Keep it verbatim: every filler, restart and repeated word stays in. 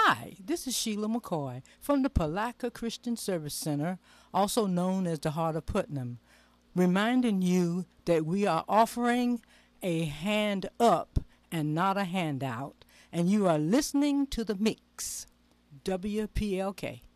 Hi, this is Sheila McCoy from the Palaca Christian Service Center, also known as the Heart of Putnam, reminding you that we are offering a hand up and not a handout, and you are listening to The Mix, W P L K.